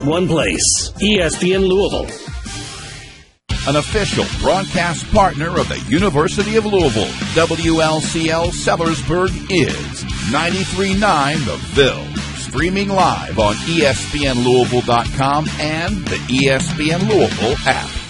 One place, ESPN Louisville. An official broadcast partner of the University of Louisville, WLCL Sellersburg is 93.9 The Ville. Streaming live on ESPNLouisville.com and the ESPN Louisville app.